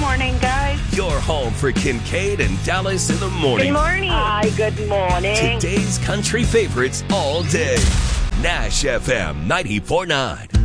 morning, guys. Your home for Kincaid and Dallas in the morning. Good morning. Hi, good morning. Today's country favorites all day. Nash FM 94.9.